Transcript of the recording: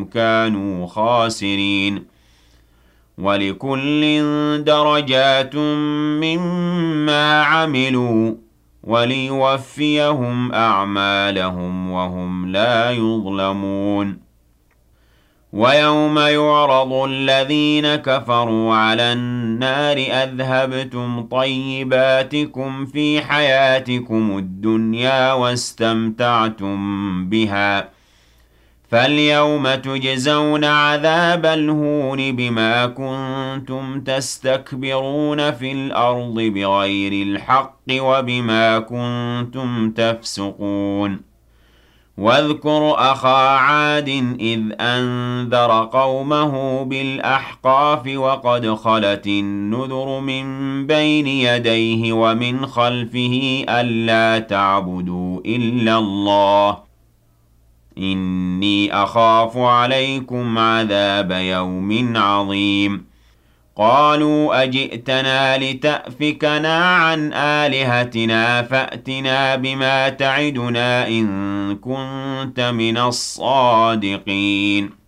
كانوا خاسرين ولكل درجات مما عملوا وليوفيهم أعمالهم وهم لا يظلمون ويوم يعرض الذين كفروا على النار أذهبتم طيباتكم في حياتكم الدنيا واستمتعتم بها فاليوم تجزون عذاب الهون بما كنتم تستكبرون في الأرض بغير الحق وبما كنتم تفسقون واذكر أخا عاد إذ أنذر قومه بالأحقاف وقد خلت النذر من بين يديه ومن خلفه ألا تعبدوا إلا الله إني أخاف عليكم عذاب يوم عظيم قالوا أجئتنا لتأفكنا عن آلهتنا فأتنا بما تعدنا إن كنت من الصادقين